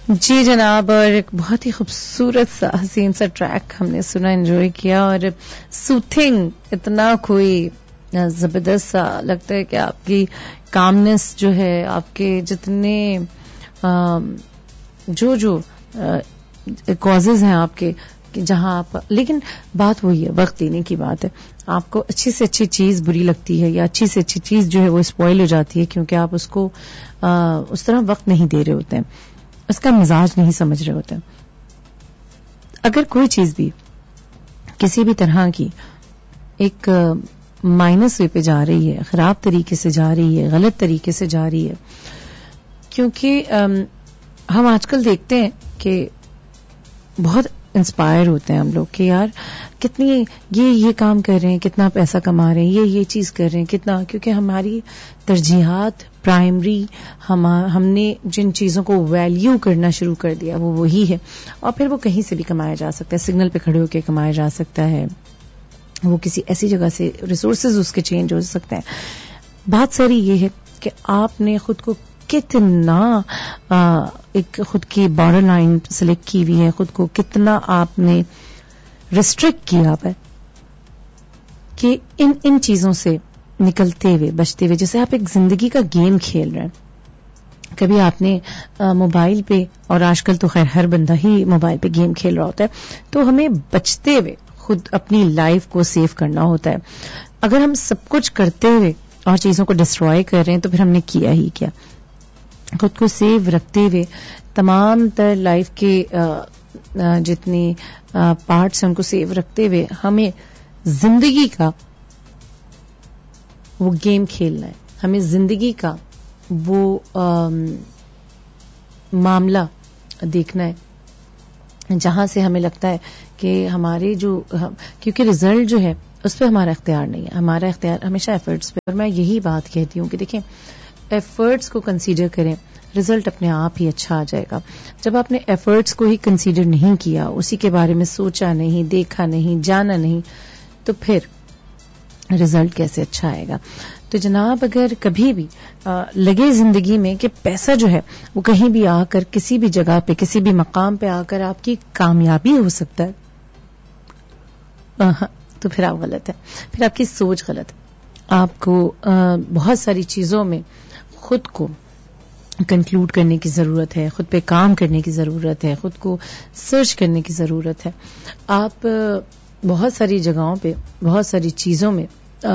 جی جناب, اور ایک بہت ہی خوبصورت سا حسین سا ٹریک ہم نے سنا, انجوائے کیا, اور سوتھنگ اتنا کوئی زبردست سا لگتا ہے کہ آپ کی کامنس جو ہے, آپ کے جتنے جو کازز ہیں آپ کے, جہاں آپ, لیکن بات وہی ہے, وقت دینے کی بات ہے. آپ کو اچھی سے اچھی چیز بری لگتی ہے, یا اچھی سے اچھی چیز جو ہے وہ اسپوائل ہو جاتی ہے, کیونکہ آپ اس کو اس طرح وقت نہیں دے رہے ہوتے ہیں, اس کا مزاج نہیں سمجھ رہے ہوتے ہیں. اگر کوئی چیز بھی کسی بھی طرح کی ایک مائنس وے پہ جا رہی ہے, خراب طریقے سے جا رہی ہے, غلط طریقے سے جا رہی ہے, کیونکہ ہم آج کل دیکھتے ہیں کہ بہت انسپائر ہوتے ہیں ہم لوگ کہ یار کتنی یہ کام کر رہے ہیں, کتنا پیسہ کما رہے ہیں, یہ چیز کر رہے ہیں, کتنا, کیونکہ ہماری ترجیحات پرائمری, ہم نے جن چیزوں کو ویلیو کرنا شروع کر دیا وہ وہی ہے, اور پھر وہ کہیں سے بھی کمایا جا سکتا ہے, سگنل پہ کھڑے ہو کے کمایا جا سکتا ہے, وہ کسی ایسی جگہ سے ریسورسز اس کے چینج ہو سکتے ہیں. بات ساری یہ ہے کہ آپ نے خود کو کتنا ایک خود کی بارڈر لائن سلیکٹ کی ہوئی ہے, خود کو کتنا آپ نے ریسٹرکٹ کیا ہے کہ ان چیزوں سے نکلتے ہوئے, بچتے ہوئے, جیسے آپ ایک زندگی کا گیم کھیل رہے ہیں. کبھی آپ نے موبائل پہ, اور آج کل تو خیر ہر بندہ ہی موبائل پہ گیم کھیل رہا ہوتا ہے, تو ہمیں بچتے ہوئے خود اپنی لائف کو سیو کرنا ہوتا ہے. اگر ہم سب کچھ کرتے ہوئے اور چیزوں کو ڈسٹروائے کر رہے ہیں تو پھر ہم نے کیا ہی کیا. خود کو سیو رکھتے ہوئے, تمام تر لائف کے جتنی پارٹس ہیں ان کو سیو رکھتے ہوئے ہمیں زندگی کا وہ گیم کھیلنا ہے, ہمیں زندگی کا وہ معاملہ دیکھنا ہے جہاں سے ہمیں لگتا ہے کہ ہمارے جو, کیونکہ رزلٹ جو ہے اس پہ ہمارا اختیار نہیں ہے, ہمارا اختیار ہمیشہ ایفرٹس پہ. اور میں یہی بات کہتی ہوں کہ دیکھیں ایفرٹس کو کنسیڈر کریں, رزلٹ اپنے آپ ہی اچھا آ جائے گا. جب آپ نے ایفرٹس کو ہی کنسیڈر نہیں کیا, اسی کے بارے میں سوچا نہیں, دیکھا نہیں, جانا نہیں, تو پھر رزلٹ کیسے اچھا آئے گا. تو جناب اگر کبھی بھی لگے زندگی میں کہ پیسہ جو ہے وہ کہیں بھی آ کر, کسی بھی جگہ پہ, کسی بھی مقام پہ آ کر آپ کی کامیابی ہو سکتا ہے, تو پھر آپ غلط ہیں, پھر آپ کی سوچ غلط ہے. آپ کو بہت ساری چیزوں میں خود کو کنکلوڈ کرنے کی ضرورت ہے, خود پہ کام کرنے کی ضرورت ہے, خود کو سرچ کرنے کی ضرورت ہے. آپ بہت ساری جگہوں پہ, بہت ساری چیزوں میں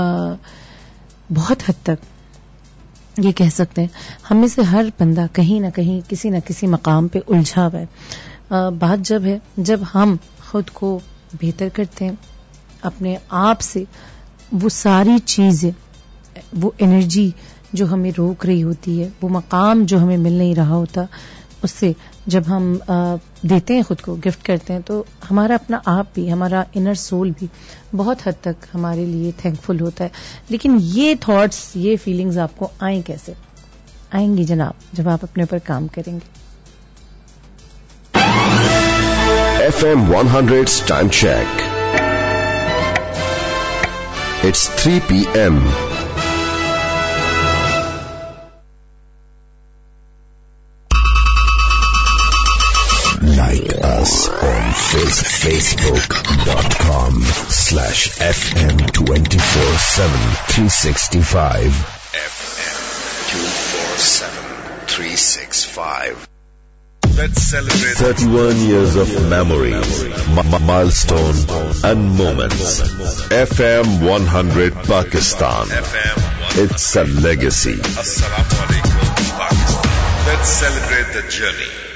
بہت حد تک یہ کہہ سکتے ہیں ہم میں سے ہر بندہ کہیں نہ کہیں کسی نہ کسی مقام پہ الجھا ہوا ہے. بات جب ہے جب ہم خود کو بہتر کرتے ہیں, اپنے آپ سے وہ ساری چیزیں, وہ انرجی جو ہمیں روک رہی ہوتی ہے, وہ مقام جو ہمیں مل نہیں رہا ہوتا, اس سے جب ہم دیتے ہیں, خود کو گفٹ کرتے ہیں, تو ہمارا اپنا آپ بھی, ہمارا انر سول بھی بہت حد تک ہمارے لیے تھینکفل ہوتا ہے. لیکن یہ تھاٹس, یہ فیلنگز آپ کو آئیں کیسے؟ آئیں گی جناب جب آپ اپنے اوپر کام کریں گے. FM 100's time check. It's 3 p.m. Like us on Facebook.com/FM247-365. FM247-365. Let's celebrate 31 years of memories, milestone and moments. FM 100 Pakistan. It's a legacy. Assalamu alaikum Pakistan. Let's celebrate the journey.